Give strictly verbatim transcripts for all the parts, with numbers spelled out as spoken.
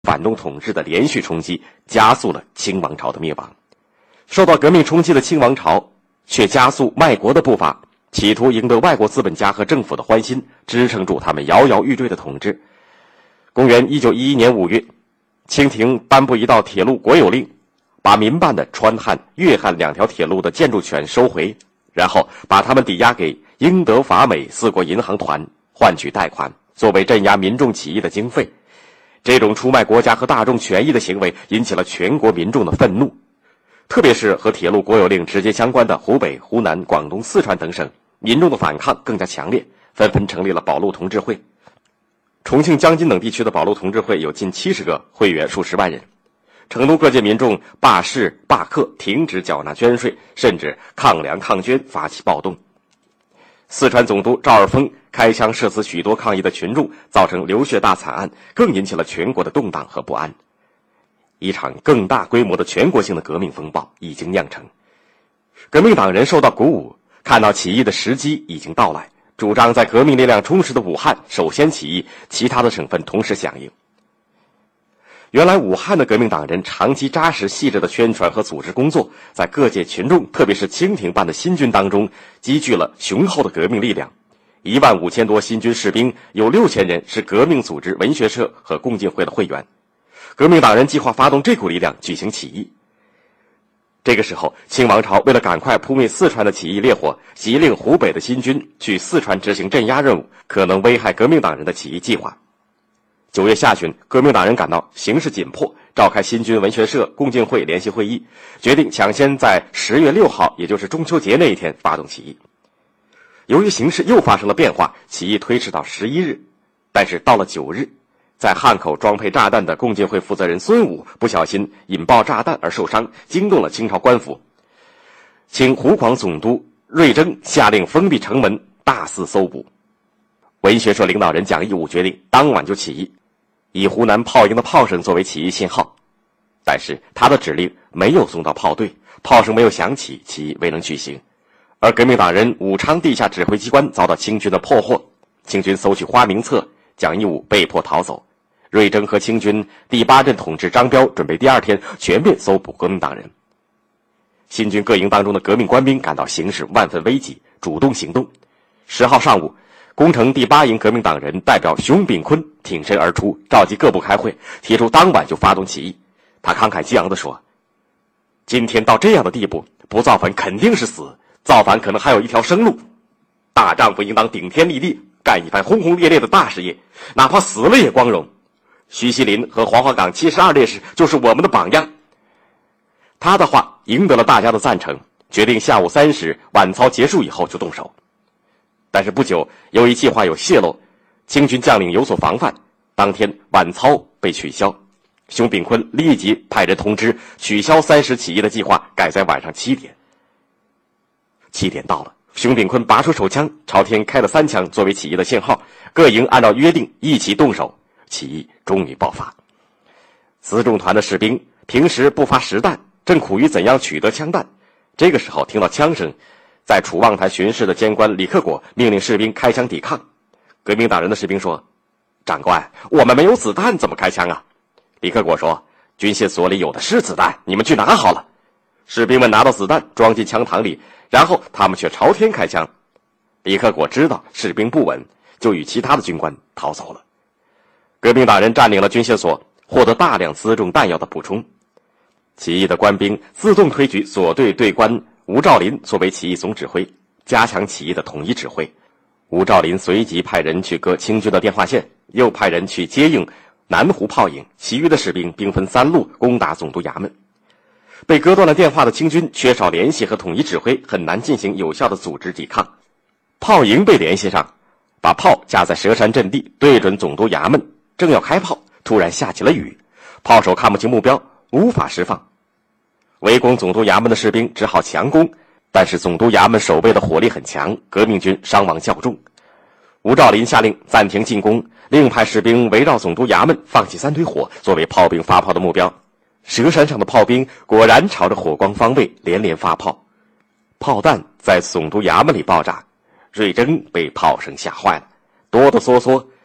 反动统治的连续冲击，加速了清王朝的灭亡。受到革命冲击的清王朝却加速卖国的步伐，企图赢得外国资本家和政府的欢心，支撑住他们摇摇欲坠的统治。公元一九一一年五月，清廷颁布一道铁路国有令，把民办的川汉、粤汉两条铁路的建筑权收回，然后把他们抵押给英德法美四国银行团，换取贷款，作为镇压民众起义的经费。这种出卖国家和大众权益的行为引起了全国民众的愤怒，特别是和铁路国有令直接相关的湖北、湖南、广东、四川等省，民众的反抗更加强烈，纷纷成立了保路同志会。重庆、江津等地区的保路同志会有近七十个，会员数十万人。成都各界民众罢市、罢课，停止缴纳捐税，甚至抗粮抗捐，发起暴动。四川总督赵尔丰开枪射死许多抗议的群众，造成流血大惨案，更引起了全国的动荡和不安。一场更大规模的全国性的革命风暴已经酿成。革命党人受到鼓舞，看到起义的时机已经到来，主张在革命力量充实的武汉首先起义，其他的省份同时响应。原来武汉的革命党人长期扎实细致的宣传和组织工作，在各界群众，特别是清廷办的新军当中，积聚了雄厚的革命力量。一万五千多新军士兵，有六千人是革命组织文学社和共进会的会员。革命党人计划发动这股力量举行起义。这个时候，清王朝为了赶快扑灭四川的起义烈火，急令湖北的新军去四川执行镇压任务，可能危害革命党人的起义计划。九月下旬，革命党人感到形势紧迫，召开新军文学社共进会联席会议，决定抢先在十月六号，也就是中秋节那一天发动起义。由于形势又发生了变化，起义推迟到十一日，但是到了九日，在汉口装配炸弹的共进会负责人孙武不小心引爆炸弹而受伤，惊动了清朝官府，请湖广总督瑞征下令封闭城门，大肆搜捕。文学社领导人蒋义武决定当晚就起义，以湖南炮营的炮声作为起义信号，但是他的指令没有送到炮队，炮声没有响起，起义未能举行。而革命党人武昌地下指挥机关遭到清军的破获，清军搜取花名册，蒋义武被迫逃走。瑞征和清军第八镇统治张彪准备第二天全面搜捕革命党人。新军各营当中的革命官兵感到形势万分危急，主动行动。十号上午，攻城第八营革命党人代表熊秉坤挺身而出，召集各部开会，提出当晚就发动起义。他慷慨激昂地说，今天到这样的地步，不造反肯定是死，造反可能还有一条生路。大丈夫应当顶天立地，干一番轰轰烈烈的大事业，哪怕死了也光荣。徐锡麟和黄花岗七十二烈士就是我们的榜样。他的话赢得了大家的赞成，决定下午三时晚操结束以后就动手。但是不久，由于计划有泄露，清军将领有所防范，当天晚操被取消。熊秉坤立即派人通知取消三时起义的计划，改在晚上七点。七点到了，熊秉坤拔出手枪，朝天开了三枪作为起义的信号，各营按照约定一起动手，起义终于爆发。辎重团的士兵平时不发实弹，正苦于怎样取得枪弹。这个时候听到枪声，在楚望台巡视的监官李克果命令士兵开枪抵抗。革命党人的士兵说，长官，我们没有子弹怎么开枪啊？李克果说，军械所里有的是子弹，你们去拿好了。士兵们拿到子弹装进枪膛里，然后他们却朝天开枪。李克果知道士兵不稳，就与其他的军官逃走了。革命党人占领了军械所，获得大量辎重弹药的补充。起义的官兵自动推举所队队官吴兆麟作为起义总指挥，加强起义的统一指挥。吴兆麟随即派人去割清军的电话线，又派人去接应南湖炮营，其余的士兵兵分三路攻打总督衙门。被割断了电话的清军缺少联系和统一指挥，很难进行有效的组织抵抗。炮营被联系上，把炮架在蛇山阵地，对准总督衙门，正要开炮，突然下起了雨，炮手看不清目标，无法释放。围攻总督衙门的士兵只好强攻，但是总督衙门守备的火力很强，革命军伤亡较重。吴兆麟下令暂停进攻，另派士兵围绕总督衙门放起三堆火，作为炮兵发炮的目标。蛇山上的炮兵果然朝着火光方位连连发炮，炮弹在总督衙门里爆炸。瑞征被炮声吓坏了，哆哆嗦嗦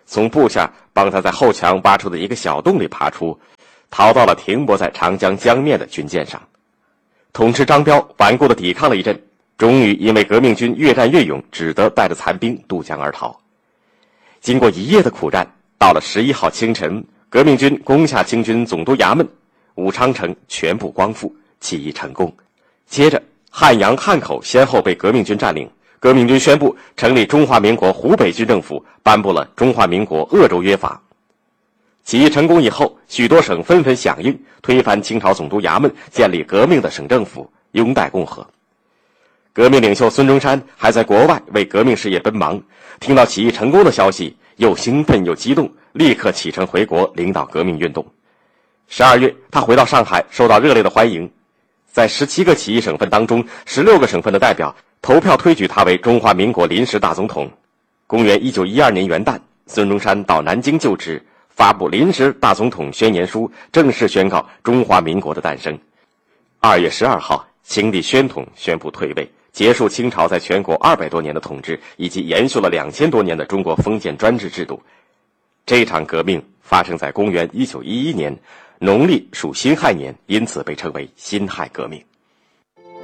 从部下帮他在后墙挖出的一个小洞里爬出，逃到了停泊在长江江面的军舰上。统治张彪顽固地抵抗了一阵，终于因为革命军越战越勇，只得带着残兵渡江而逃。经过一夜的苦战，到了十一号清晨，革命军攻下清军总督衙门，武昌城全部光复，起义成功。接着汉阳、汉口先后被革命军占领，革命军宣布成立中华民国湖北军政府，颁布了《中华民国鄂州约法》。起义成功以后，许多省纷纷响应，推翻清朝总督衙门，建立革命的省政府，拥戴共和。革命领袖孙中山还在国外为革命事业奔忙，听到起义成功的消息，又兴奋又激动，立刻启程回国领导革命运动。十二月，他回到上海，受到热烈的欢迎。在十七个起义省份当中，十六个省份的代表投票推举他为中华民国临时大总统。公元一九一二年元旦，孙中山到南京就职，发布临时大总统宣言书，正式宣告中华民国的诞生。二月十二号，清帝宣统宣布退位，结束清朝在全国二百多年的统治，以及延续了两千多年的中国封建专制制度。这场革命发生在公元一九一一年，农历属辛亥年，因此被称为辛亥革命。